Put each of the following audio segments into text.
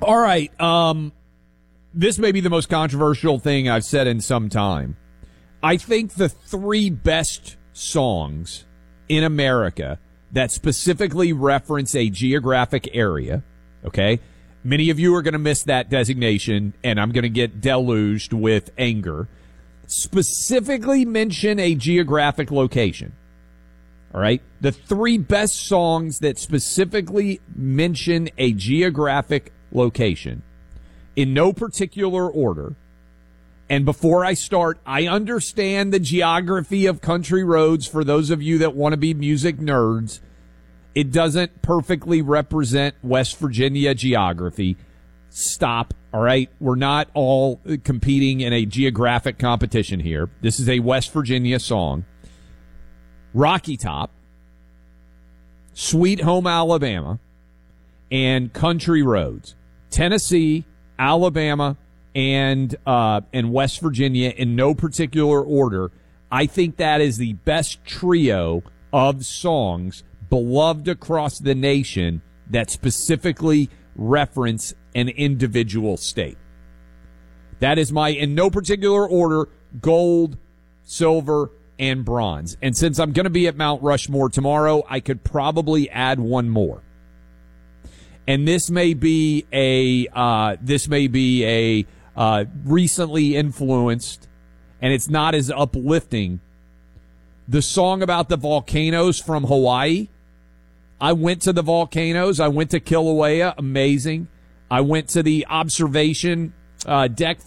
All right. This may be the most controversial thing I've said in some time. I think the three best songs in America that specifically reference a geographic area, okay? Many of you are going to miss that designation, and I'm going to get deluged with anger. Specifically mention a geographic location, all right? The three best songs that specifically mention a geographic location, in no particular order. And before I start, I understand the geography of country roads for those of you that want to be music nerds. It doesn't perfectly represent West Virginia geography. Stop, all right? We're not all competing in a geographic competition here. This is a West Virginia song. Rocky Top, Sweet Home Alabama, and Country Roads. Tennessee, Alabama, and West Virginia in no particular order. I think that is the best trio of songs beloved across the nation that specifically reference an individual state. That is my, in no particular order, gold, silver, and bronze. And since I'm going to be at Mount Rushmore tomorrow, I could probably add one more. And this may be a recently influenced, and it's not as uplifting. The song about the volcanoes from Hawaii. I went to the volcanoes. I went to Kilauea. Amazing. I went to the observation deck,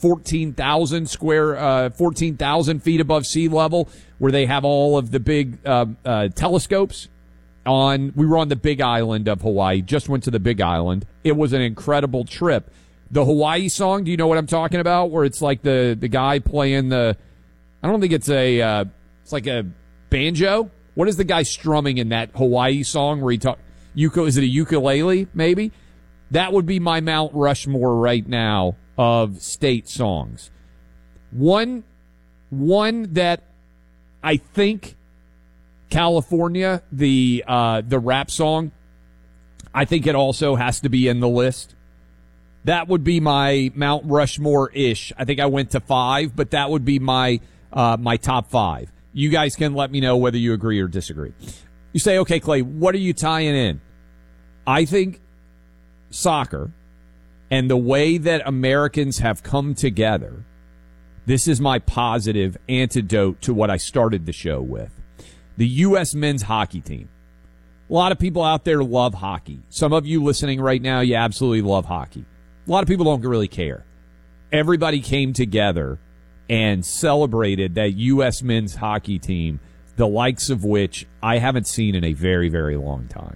14,000 feet above sea level, where they have all of the big telescopes. We were on the Big Island of Hawaii. Just went to the Big Island. It was an incredible trip. The Hawaii song, do you know what I'm talking about? Where it's like the guy playing I don't think it's it's like a banjo. What is the guy strumming in that Hawaii song where is it a ukulele maybe? That would be my Mount Rushmore right now of state songs. One that I think California, the rap song, I think it also has to be in the list. That would be my Mount Rushmore-ish. I think I went to 5, but that would be my top 5. You guys can let me know whether you agree or disagree. You say, okay, Clay, what are you tying in? I think soccer and the way that Americans have come together, this is my positive antidote to what I started the show with. The U.S. men's hockey team. A lot of people out there love hockey. Some of you listening right now, you absolutely love hockey. A lot of people don't really care. Everybody came together and celebrated that U.S. men's hockey team, the likes of which I haven't seen in a very, very long time.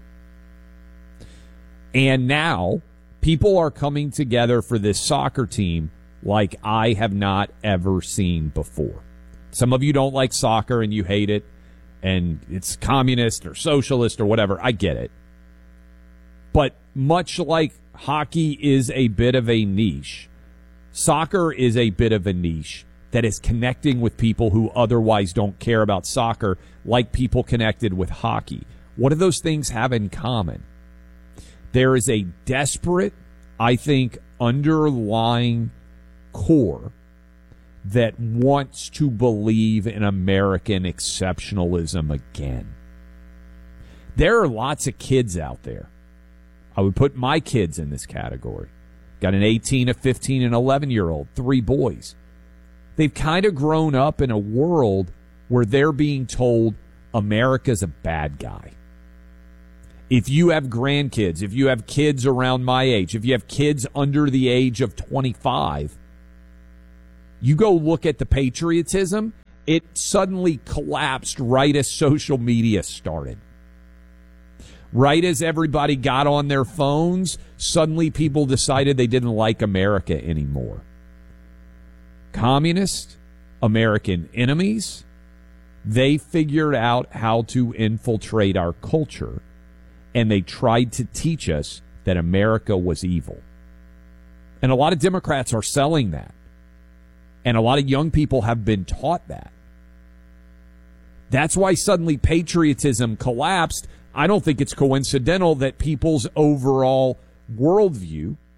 And now people are coming together for this soccer team like I have not ever seen before. Some of you don't like soccer and you hate it, and it's communist or socialist or whatever. I get it. But much like hockey is a bit of a niche, soccer is a bit of a niche that is connecting with people who otherwise don't care about soccer, like people connected with hockey. What do those things have in common? There is a desperate, I think, underlying core that wants to believe in American exceptionalism again. There are lots of kids out there. I would put my kids in this category. Got an 18, a 15, and 11-year-old, 3 boys. They've kind of grown up in a world where they're being told America's a bad guy. If you have grandkids, if you have kids around my age, if you have kids under the age of 25, you go look at the patriotism, it suddenly collapsed right as social media started. Right as everybody got on their phones, suddenly people decided they didn't like America anymore. Communist, American enemies, they figured out how to infiltrate our culture, and they tried to teach us that America was evil. And a lot of Democrats are selling that. And a lot of young people have been taught that. That's why suddenly patriotism collapsed. I don't think it's coincidental that people's overall worldview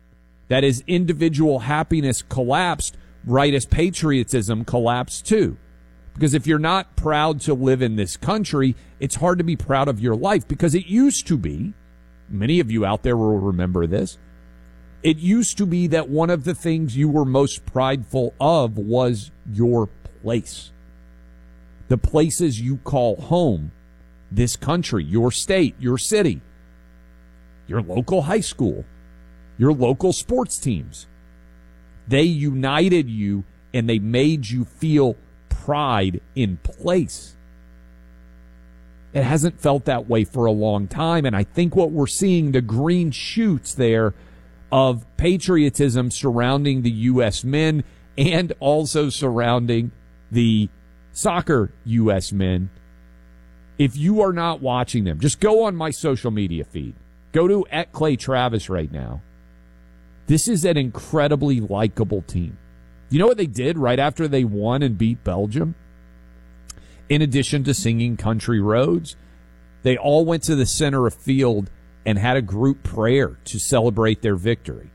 that as individual happiness collapsed, right as patriotism collapsed too. Because if you're not proud to live in this country, it's hard to be proud of your life, because it used to be, many of you out there will remember this, it used to be that one of the things you were most prideful of was your place. The places you call home, this country, your state, your city, your local high school, your local sports teams. They united you and they made you feel pride in place. It hasn't felt that way for a long time, and I think what we're seeing, the green shoots there of patriotism surrounding the U.S. men and also surrounding the soccer U.S. men. If you are not watching them, just go on my social media feed. Go to @ClayTravis right now. This is an incredibly likable team. You know what they did right after they won and beat Belgium? In addition to singing Country Roads, they all went to the center of field and had a group prayer to celebrate their victory.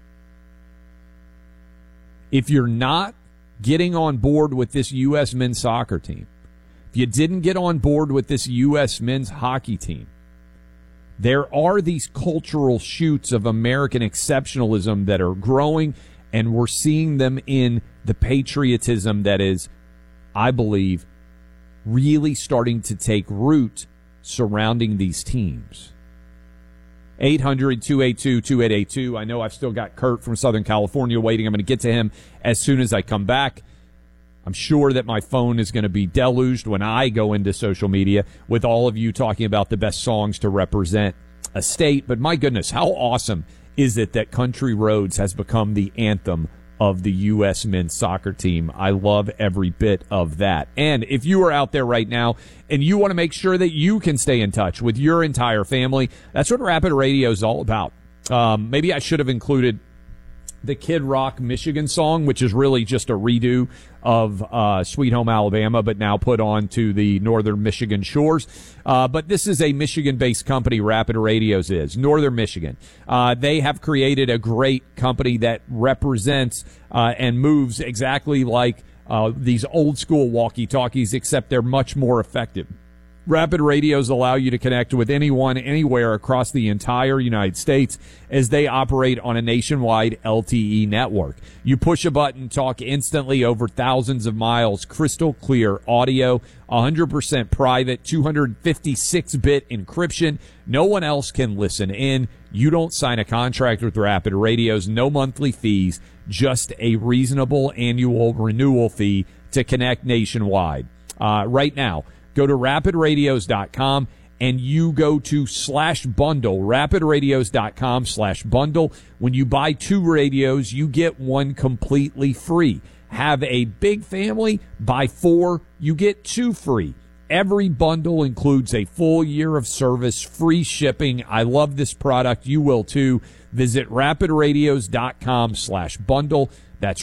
If you're not getting on board with this U.S. men's soccer team, if you didn't get on board with this U.S. men's hockey team, there are these cultural shoots of American exceptionalism that are growing, and we're seeing them in the patriotism that is, I believe, really starting to take root surrounding these teams. 800-282-2882. I know I've still got Kurt from Southern California waiting. I'm going to get to him as soon as I come back. I'm sure that my phone is going to be deluged when I go into social media with all of you talking about the best songs to represent a state. But my goodness, how awesome is it that Country Roads has become the anthem of the U.S. men's soccer team? I love every bit of that. And if you are out there right now and you want to make sure that you can stay in touch with your entire family, that's what Rapid Radio is all about. Maybe I should have included the Kid Rock Michigan song, which is really just a redo of Sweet Home Alabama, but now put on to the northern Michigan shores. But this is a Michigan-based company, Rapid Radios is, Northern Michigan. They have created a great company that represents and moves exactly like these old-school walkie-talkies, except they're much more effective. Rapid Radios allow you to connect with anyone, anywhere across the entire United States as they operate on a nationwide LTE network. You push a button, talk instantly over thousands of miles, crystal clear audio, 100% private, 256-bit encryption. No one else can listen in. You don't sign a contract with Rapid Radios, no monthly fees, just a reasonable annual renewal fee to connect nationwide. Right now, go to rapidradios.com and you go to /bundle, rapidradios.com/bundle. When you buy 2 radios, you get 1 completely free. Have a big family, buy 4, you get 2 free. Every bundle includes a full year of service, free shipping. I love this product. You will too. Visit rapidradios.com/bundle. That's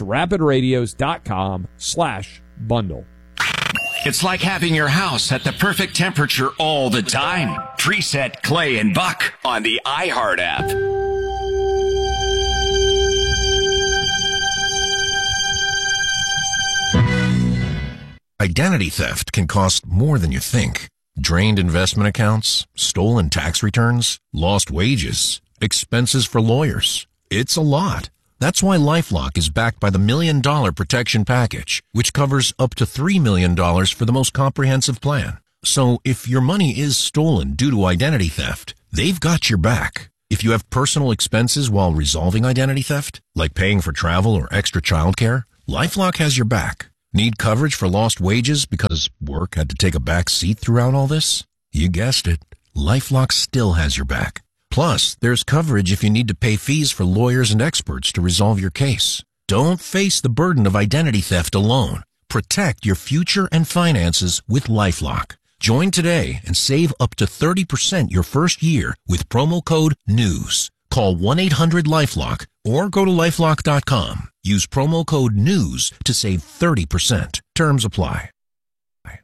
rapidradios.com/bundle. It's like having your house at the perfect temperature all the time. Preset Clay and Buck on the iHeart app. Identity theft can cost more than you think. Drained investment accounts, stolen tax returns, lost wages, expenses for lawyers. It's a lot. That's why LifeLock is backed by the $1 Million Protection Package, which covers up to $3 million for the most comprehensive plan. So if your money is stolen due to identity theft, they've got your back. If you have personal expenses while resolving identity theft, like paying for travel or extra childcare, LifeLock has your back. Need coverage for lost wages because work had to take a back seat throughout all this? You guessed it. LifeLock still has your back. Plus, there's coverage if you need to pay fees for lawyers and experts to resolve your case. Don't face the burden of identity theft alone. Protect your future and finances with LifeLock. Join today and save up to 30% your first year with promo code NEWS. Call 1-800-LifeLock or go to LifeLock.com. Use promo code NEWS to save 30%. Terms apply.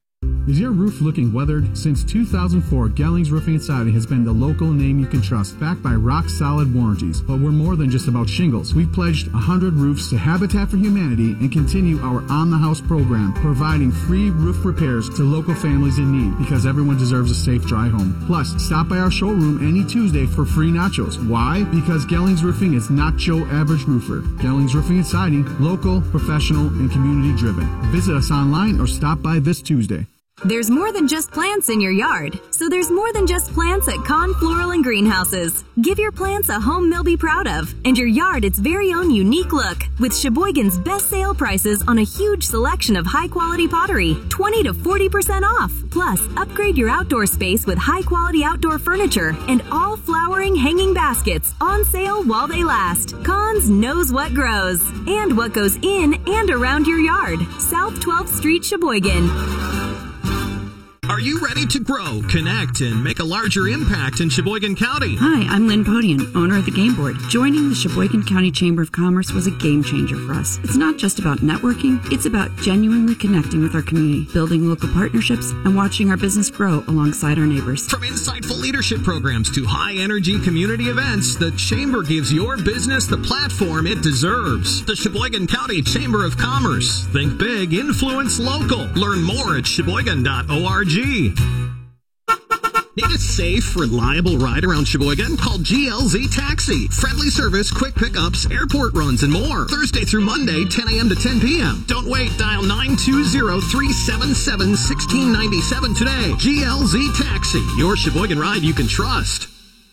Is your roof looking weathered? Since 2004, Gellings Roofing and Siding has been the local name you can trust, backed by rock-solid warranties. But we're more than just about shingles. We've pledged 100 roofs to Habitat for Humanity and continue our on-the-house program, providing free roof repairs to local families in need, because everyone deserves a safe, dry home. Plus, stop by our showroom any Tuesday for free nachos. Why? Because Gellings Roofing is not your average roofer. Gellings Roofing and Siding, local, professional, and community-driven. Visit us online or stop by this Tuesday. There's more than just plants in your yard, so there's more than just plants at Kahn Floral and Greenhouses. Give your plants a home they'll be proud of, and your yard its very own unique look, with Sheboygan's best sale prices on a huge selection of high-quality pottery, 20 to 40% off. Plus, upgrade your outdoor space with high-quality outdoor furniture and all flowering hanging baskets on sale while they last. Kahn's knows what grows and what goes in and around your yard. South 12th Street, Sheboygan. Are you ready to grow, connect, and make a larger impact in Sheboygan County? Hi, I'm Lynn Podian, owner of the Game Board. Joining the Sheboygan County Chamber of Commerce was a game changer for us. It's not just about networking, it's about genuinely connecting with our community, building local partnerships, and watching our business grow alongside our neighbors. From insightful leadership programs to high-energy community events, the Chamber gives your business the platform it deserves. The Sheboygan County Chamber of Commerce. Think big, influence local. Learn more at sheboygan.org. Need a safe, reliable ride around Sheboygan? Call GLZ Taxi. Friendly service, quick pickups, airport runs, and more. Thursday through Monday, 10 a.m. to 10 p.m. Don't wait. Dial 920-377-1697 today. GLZ Taxi. Your Sheboygan ride you can trust.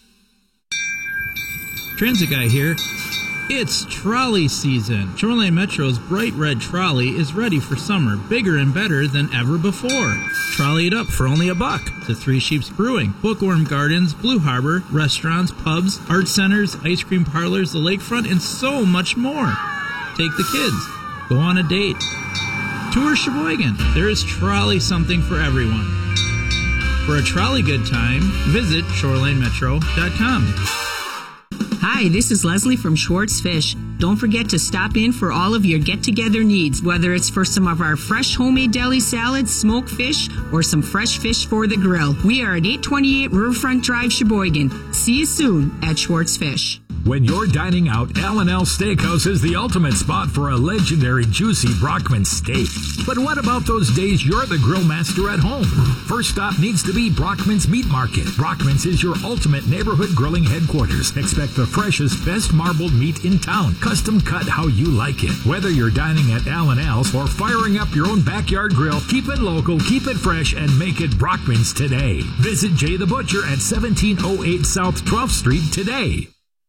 Transit Guy here. It's trolley season. Shoreline Metro's bright red trolley is ready for summer, bigger and better than ever before. Trolley it up for only $1 to Three Sheeps Brewing, Bookworm Gardens, Blue Harbor, restaurants, pubs, art centers, ice cream parlors, the lakefront, and so much more. Take the kids. Go on a date. Tour Sheboygan. There is trolley something for everyone. For a trolley good time, visit shorelinemetro.com. Hi, this is Leslie from Schwartz Fish. Don't forget to stop in for all of your get-together needs, whether it's for some of our fresh homemade deli salads, smoked fish, or some fresh fish for the grill. We are at 828 Riverfront Drive, Sheboygan. See you soon at Schwartz Fish. When you're dining out, L&L Steakhouse is the ultimate spot for a legendary juicy Brockman steak. But what about those days you're the grill master at home? First stop needs to be Brockman's Meat Market. Brockman's is your ultimate neighborhood grilling headquarters. Expect the freshest, best marbled meat in town, custom cut how you like it. Whether you're dining at L&L's or firing up your own backyard grill, keep it local, keep it fresh, and make it Brockman's today. Visit Jay the Butcher at 1708 South 12th Street today.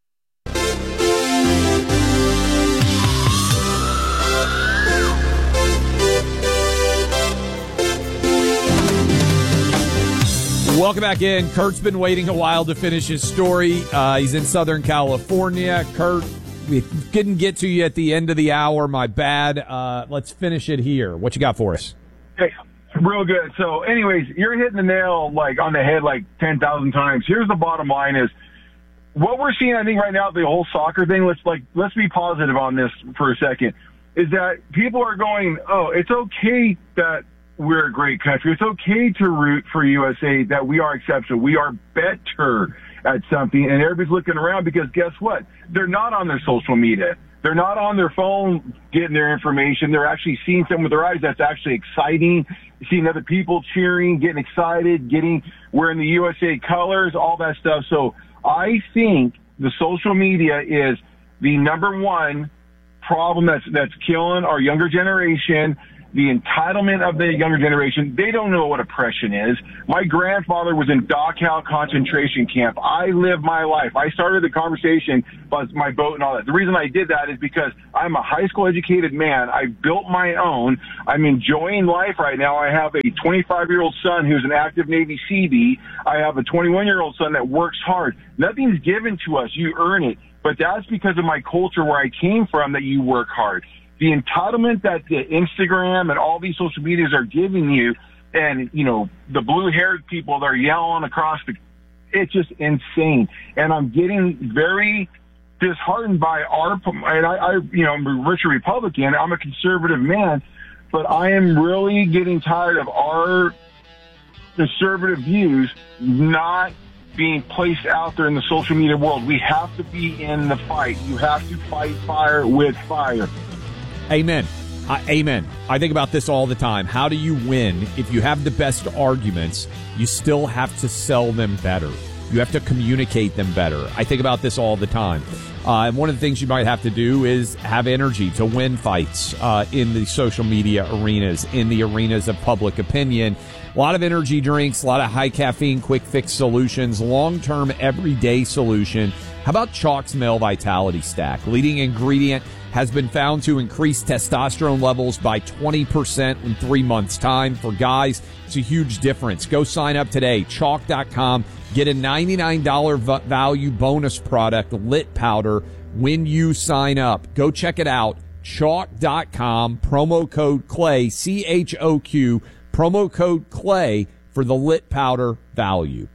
Welcome back in. Kurt's been waiting a while to finish his story. He's in Southern California. Kurt, we didn't get to you at the end of the hour. My bad. Let's finish it here. What you got for us? Hey, real good. So, anyways, you're hitting the nail on the head 10,000 times. Here's the bottom line: is what we're seeing. I think right now, the whole soccer thing. Let's be positive on this for a second. Is that people are going, oh, it's okay that we're a great country. It's okay to root for USA, that we are exceptional. We are better at something. And everybody's looking around because guess what? They're not on their social media. They're not on their phone getting their information. They're actually seeing something with their eyes that's actually exciting, seeing other people cheering, getting excited, wearing the USA colors, all that stuff. So I think the social media is the number one problem that's killing our younger generation. The entitlement of the younger generation, they don't know what oppression is. My grandfather was in Dachau concentration camp. I lived my life. I started the conversation about my boat and all that. The reason I did that is because I'm a high school educated man. I built my own. I'm enjoying life right now. I have a 25-year-old son who's an active Navy Seabee. I have a 21-year-old son that works hard. Nothing's given to us. You earn it. But that's because of my culture where I came from, that you work hard. The entitlement that the Instagram and all these social medias are giving you, and, the blue-haired people that are yelling across it's just insane. And I'm getting very disheartened by and I'm a rich Republican. I'm a conservative man, but I am really getting tired of our conservative views not being placed out there in the social media world. We have to be in the fight. You have to fight fire with fire. Amen. Amen. I think about this all the time. How do you win? If you have the best arguments, you still have to sell them better. You have to communicate them better. I think about this all the time. And one of the things you might have to do is have energy to win fights in the social media arenas, in the arenas of public opinion. A lot of energy drinks, a lot of high caffeine, quick fix solutions, long-term everyday solution. How about Chalk's Male Vitality Stack? Leading ingredient has been found to increase testosterone levels by 20% in 3 months' time. For guys, it's a huge difference. Go sign up today, chalk.com. Get a $99 value bonus product, Lit Powder, when you sign up. Go check it out, chalk.com, promo code CLAY, CHOQ, promo code CLAY for the Lit Powder value.